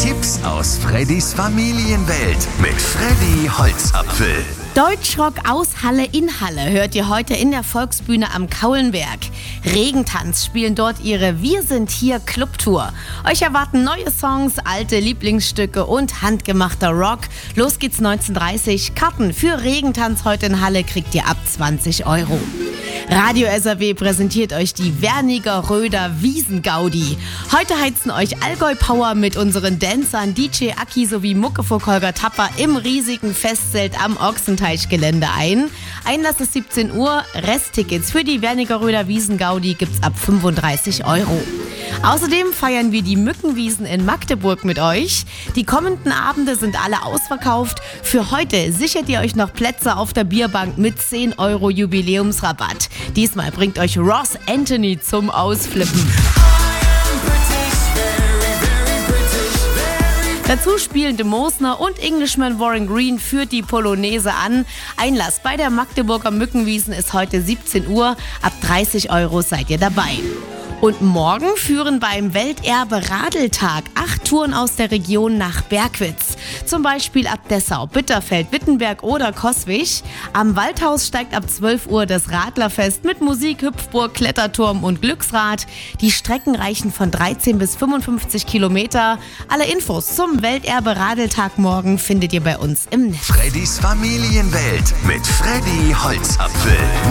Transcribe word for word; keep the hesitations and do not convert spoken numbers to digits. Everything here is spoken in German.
Tipps aus Freddys Familienwelt mit Freddy Holzapfel. Deutschrock aus Halle in Halle hört ihr heute in der Volksbühne am Kaulenberg. Regentanz spielen dort ihre Wir sind hier Clubtour. Euch erwarten neue Songs, alte Lieblingsstücke und handgemachter Rock. Los geht's neunzehn Uhr dreißig. Karten für Regentanz heute in Halle kriegt ihr ab zwanzig Euro. Radio S R W präsentiert euch die Wernigeröder Wiesengaudi. Heute heizen euch Allgäu Power mit unseren Dancern D J Aki sowie Muckefuck Holger Tapper im riesigen Festzelt am Ochsenteichgelände ein. Einlass ist siebzehn Uhr. Resttickets für die Wernigeröder Wiesengaudi gibt's ab fünfunddreißig Euro. Außerdem feiern wir die Mückenwiesen in Magdeburg mit euch. Die kommenden Abende sind alle ausverkauft. Für heute sichert ihr euch noch Plätze auf der Bierbank mit zehn Euro Jubiläumsrabatt. Diesmal bringt euch Ross Anthony zum Ausflippen. Dazu spielen De Mosner und Englishman Warren Green führt die Polonaise an. Einlass bei der Magdeburger Mückenwiesen ist heute siebzehn Uhr. Ab dreißig Euro seid ihr dabei. Und morgen führen beim Welterbe Radeltag acht Touren aus der Region nach Bergwitz. Zum Beispiel ab Dessau, Bitterfeld, Wittenberg oder Coswig. Am Waldhaus steigt ab zwölf Uhr das Radlerfest mit Musik, Hüpfburg, Kletterturm und Glücksrad. Die Strecken reichen von dreizehn bis fünfundfünfzig Kilometer. Alle Infos zum Welterbe Radeltag morgen findet ihr bei uns im Netz. Freddys Familienwelt mit Freddy Holzapfel.